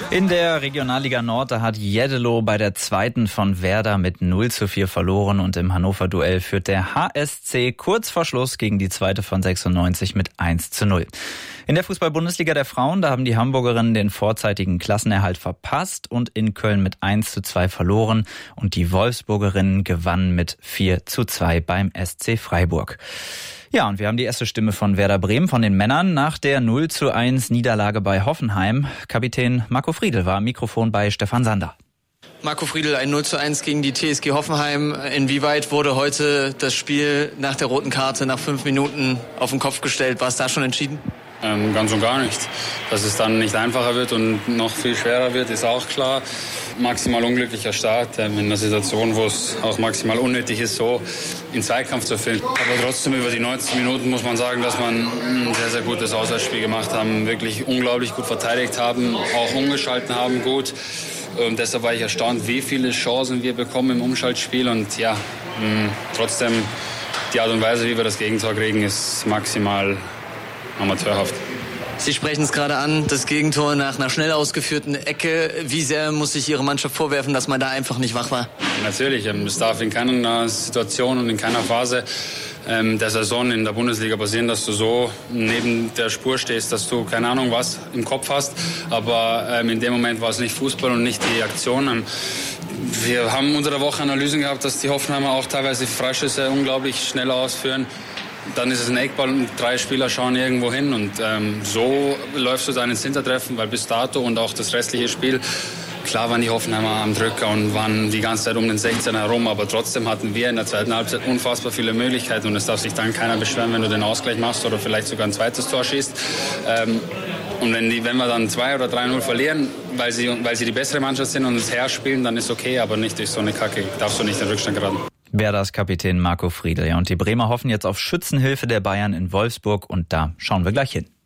In der Regionalliga Nord, da hat Jeddelo bei der zweiten von Werder mit 0:4 verloren und im Hannover-Duell führt der HSC kurz vor Schluss gegen die zweite von 96 mit 1:0. In der Fußball-Bundesliga der Frauen, da haben die Hamburgerinnen den vorzeitigen Klassenerhalt verpasst und in Köln mit 1:2 verloren und die Wolfsburgerinnen gewannen mit 4:2 beim SC Freiburg. Ja, und wir haben die erste Stimme von Werder Bremen, von den Männern, nach der 0:1 Niederlage bei Hoffenheim. Kapitän Marco Friedl war am Mikrofon bei Stefan Sander. Marco Friedl, ein 0:1 gegen die TSG Hoffenheim. Inwieweit wurde heute das Spiel nach der roten Karte nach 5 Minuten auf den Kopf gestellt? War es da schon entschieden? Ganz und gar nicht. Dass es dann nicht einfacher wird und noch viel schwerer wird, ist auch klar. Maximal unglücklicher Start in einer Situation, wo es auch maximal unnötig ist, so in Zweikampf zu finden. Aber trotzdem über die 90 Minuten muss man sagen, dass man ein sehr, sehr gutes Auswärtsspiel gemacht haben, wirklich unglaublich gut verteidigt haben, auch umgeschalten haben gut. Und deshalb war ich erstaunt, wie viele Chancen wir bekommen im Umschaltspiel. Und ja, trotzdem die Art und Weise, wie wir das Gegentor kriegen, ist maximal amateurhaft. Sie sprechen es gerade an, das Gegentor nach einer schnell ausgeführten Ecke. Wie sehr muss sich Ihre Mannschaft vorwerfen, dass man da einfach nicht wach war? Natürlich, es darf in keiner Situation und in keiner Phase der Saison in der Bundesliga passieren, dass du so neben der Spur stehst, dass du keine Ahnung was im Kopf hast. Aber in dem Moment war es nicht Fußball und nicht die Aktion. Wir haben unter der Woche Analysen gehabt, dass die Hoffenheimer auch teilweise Freischüsse unglaublich schnell ausführen. Dann ist es ein Eckball und 3 Spieler schauen irgendwo hin und so läufst du dann ins Hintertreffen, weil bis dato und auch das restliche Spiel, klar waren die Hoffenheimer am Drücker und waren die ganze Zeit um den 16 herum, aber trotzdem hatten wir in der zweiten Halbzeit unfassbar viele Möglichkeiten und es darf sich dann keiner beschweren, wenn du den Ausgleich machst oder vielleicht sogar ein zweites Tor schießt. Und wenn wir dann 2 oder 3-0 verlieren, weil sie die bessere Mannschaft sind und uns herspielen, dann ist okay, aber nicht durch so eine Kacke darfst du nicht in den Rückstand geraten. Werders Kapitän Marco Friedl. Ja, und die Bremer hoffen jetzt auf Schützenhilfe der Bayern in Wolfsburg und da schauen wir gleich hin.